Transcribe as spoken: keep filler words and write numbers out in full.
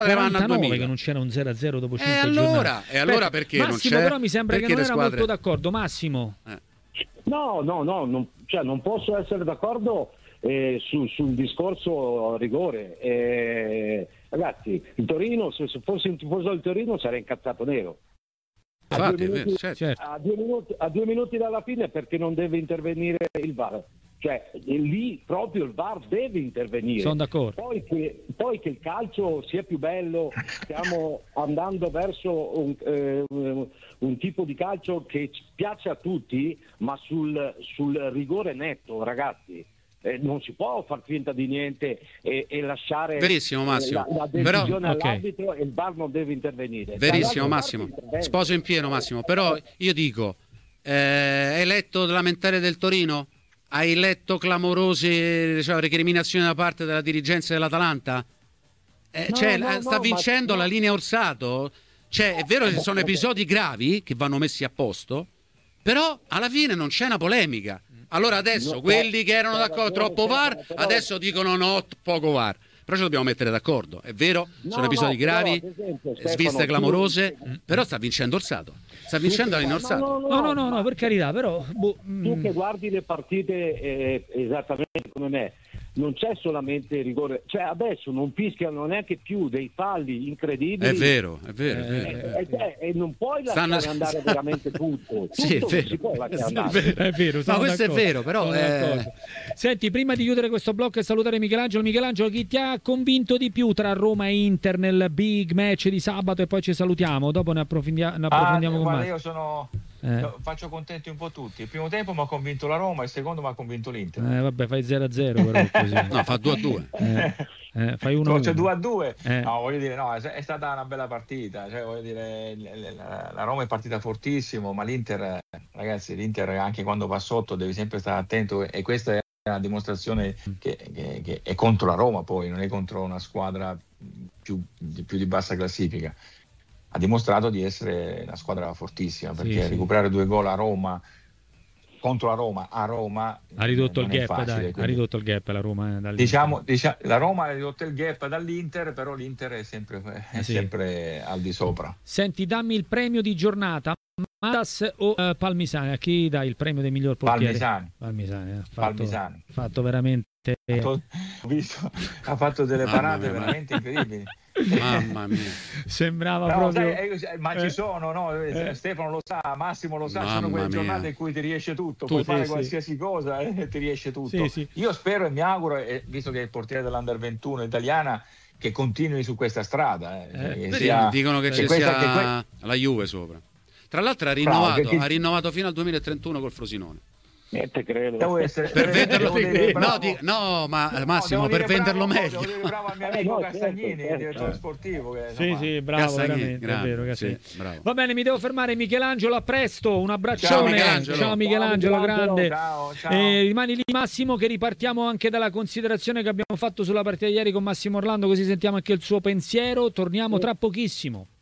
vanno a duemila. Che non c'era un zero a zero dopo cinque e allora, giornate. E allora perché Massimo, non c'è? però mi sembra Perché che non era squadre... molto d'accordo. Massimo. Eh. No, no, no, non, cioè non posso essere d'accordo eh, su, sul discorso rigore. Eh, ragazzi, il Torino, se, se fossi un tifoso del Torino sarei incazzato nero. A, Infatti, due minuti, vero, certo. a, due minuti, a due minuti dalla fine perché non deve intervenire il V A R. Cioè, lì proprio il V A R deve intervenire. Sono d'accordo. Poi che, poi che il calcio sia più bello, stiamo andando verso un, eh, un tipo di calcio che piace a tutti, ma sul, sul rigore netto, ragazzi. Eh, non si può far finta di niente e, e lasciare Verissimo, Massimo. la, la decisione Però, all'arbitro okay. e il V A R non deve intervenire. Verissimo, Massimo. Sposo in pieno, Massimo. Però io dico, eh, hai letto il lamentare del Torino? Hai letto clamorose, diciamo, recriminazioni da parte della dirigenza dell'Atalanta? Eh, No, cioè, no, sta no, vincendo ma- la linea Orsato? Cioè, è vero che sono episodi gravi che vanno messi a posto, però alla fine non c'è una polemica. Allora adesso No, quelli che erano c'è d'accordo ragione, troppo V A R, però- adesso dicono no, poco V A R. Però ci dobbiamo mettere d'accordo, è vero, No, sono episodi no, però, gravi, ad esempio, Stefano, sviste tu- clamorose, però sta vincendo Orsato. Sta vincendo la linea Orsato. No, no, no, no, ma per carità, però... Boh, tu mm. che guardi le partite eh, esattamente come me, non c'è solamente rigore, cioè adesso non fischiano neanche più dei falli incredibili. È vero, è vero, è vero. E, e- e non puoi lasciare Stanno- andare veramente tutto. Sì, è Tutto vero. non si può lasciare Sì, è andare. vero. È vero, No, sono questo è d'accordo. vero, però, Sono eh, d'accordo. Senti, prima di chiudere questo blocco e salutare Michelangelo, Michelangelo, chi ti ha convinto di più tra Roma e Inter nel big match di sabato? E poi ci salutiamo, dopo ne approfondia- ne approfondiamo Ah, con guarda, Massimo. io sono Eh. no, faccio contenti un po' tutti. Il primo tempo mi ha convinto la Roma, il secondo mi ha convinto l'Inter. Eh, vabbè, fai zero a zero però così. No, fa due a due. Eh, eh, fai uno a C'è uno. due a due. Eh. No, voglio dire, no, è è stata una bella partita. Cioè, voglio dire, l- l- la la Roma è partita fortissimo, ma l'Inter, eh, ragazzi, l'Inter anche quando va sotto devi sempre stare attento e questa è una dimostrazione che, che- che è contro la Roma, poi non è contro una squadra più, di- più di bassa classifica. Ha dimostrato di essere una squadra fortissima, perché sì. recuperare due gol a Roma contro la Roma a Roma Ha ridotto il non è gap, facile, dai, ha quindi- ridotto il gap la Roma. eh, dall'Inter. Diciamo, diciamo, la Roma ha ridotto il gap dall'Inter, però l'Inter è sempre, è Eh sì. sempre al di sopra. Senti, dammi il premio di giornata, Matas o eh, Palmisani? A chi dai il premio del miglior portiere? Palmisani. Palmisani, ha fatto, Palmisani. fatto veramente... Ho visto, ha fatto delle Mamma parate mia, veramente incredibili. Mamma mia. Sembrava No, proprio... sai, eh, ma eh. ci sono, no? Eh, Stefano lo sa, Massimo lo sa, ci sono Mamma quelle mia. giornate in cui ti riesce tutto, Tu- puoi sì, fare sì. qualsiasi cosa e ti riesce tutto. Sì, sì. Io spero e mi auguro, eh, visto che è il portiere dell'Under ventuno italiana, che continui su questa strada. eh, Eh, che Vedi, sia- dicono che che ci questa- sia che que- la Juve sopra. Tra l'altro ha Bravo, rinnovato, che- che- ha rinnovato fino al duemilatrentuno col Frosinone. Niente, credo. Devo essere, Per devo- venderlo devo dire no, bravo. di- no, ma No, Massimo, devo per dire venderlo bravo, meglio. Devo dire bravo al mio Eh, amico no, certo, Castagnini, certo. il direttore sportivo. Che, Sì, insomma, sì, bravo, Castagnini, veramente, grande, è vero, Castagnini. sì, bravo. Va bene, mi devo fermare, Michelangelo, a presto, un abbraccione. Ciao, Michelangelo. Ciao, Michelangelo, Ciao, Michelangelo. grande. Ciao, ciao. Eh, rimani lì, Massimo, che ripartiamo anche dalla considerazione che abbiamo fatto sulla partita di ieri con Massimo Orlando, così sentiamo anche il suo pensiero. Torniamo tra pochissimo.